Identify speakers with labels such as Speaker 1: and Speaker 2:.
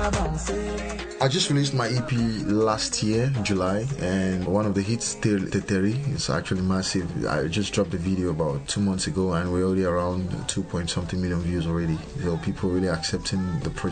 Speaker 1: I just released my EP last year, July, and one of the hits, Teteri, is actually massive. I just dropped the video about 2 months ago, and we're already around 2 point something million views already. So people really accepting the project.